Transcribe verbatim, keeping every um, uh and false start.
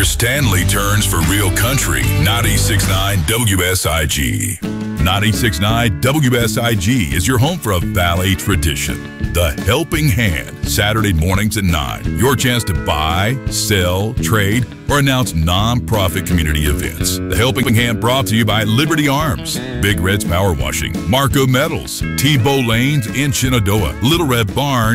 where Stanley turns for real country. ninety-six point nine W S I G. ninety-six point nine W S I G is your home for a Valley tradition. The Helping Hand, Saturday mornings at nine. Your chance to buy, sell, trade, or announce non-profit community events. The Helping Hand brought to you by Liberty Arms, Big Red's Power Washing, Marco Metals, T-Bow Lanes in Shenandoah, Little Red Barn,